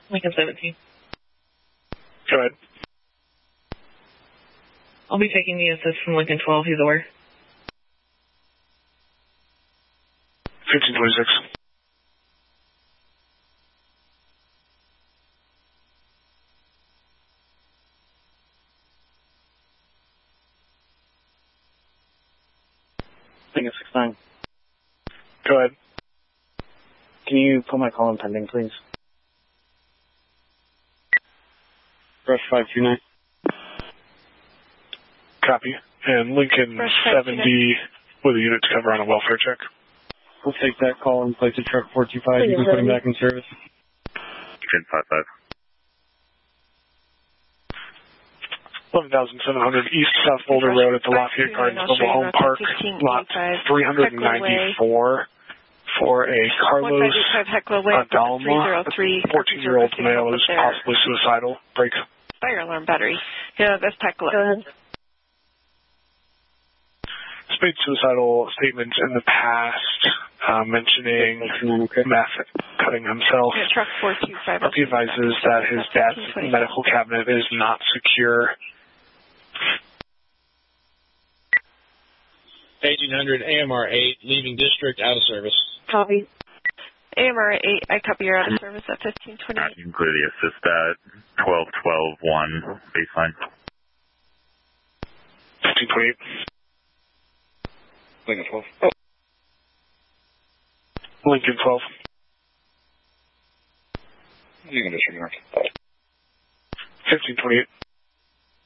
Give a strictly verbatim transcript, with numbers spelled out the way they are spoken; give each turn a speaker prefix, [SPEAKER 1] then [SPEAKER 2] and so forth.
[SPEAKER 1] Lincoln seventeen.
[SPEAKER 2] Go ahead.
[SPEAKER 1] I'll be taking the assist from Lincoln twelve, he's aware.
[SPEAKER 2] fifteen twenty-six.
[SPEAKER 3] Lincoln six nine.
[SPEAKER 2] Go ahead.
[SPEAKER 3] Can you put my call in pending, please? Brush five two nine.
[SPEAKER 2] Copy. And Lincoln seventy with a unit to cover on a welfare check.
[SPEAKER 3] We'll take that call and place a truck four two five. You can put him back in service.
[SPEAKER 4] ten five five.
[SPEAKER 2] eleven thousand seven hundred East South Boulder Road at the Lafayette Gardens Mobile Home Park, lot three ninety-four, for a Carlos Adalma, fourteen-year-old male who's possibly suicidal. Break.
[SPEAKER 5] Fire alarm battery. Yeah, that's Tekla.
[SPEAKER 1] Go ahead.
[SPEAKER 2] He's made suicidal statements in the past, uh, mentioning meth cutting himself.
[SPEAKER 5] Yeah, truck four two five.
[SPEAKER 2] He advises that his dad's medical cabinet is not secure.
[SPEAKER 6] eighteen hundred A M R eight, leaving district, out of service.
[SPEAKER 1] Copy.
[SPEAKER 5] A M R eight, I copy you're out of service at fifteen twenty-eight.
[SPEAKER 4] You can clear the assist at twelve twelve one baseline.
[SPEAKER 2] fifteen twenty-eight.
[SPEAKER 3] Lincoln twelve.
[SPEAKER 2] Oh. Lincoln twelve.
[SPEAKER 3] Lincoln district north.
[SPEAKER 2] fifteen twenty-eight.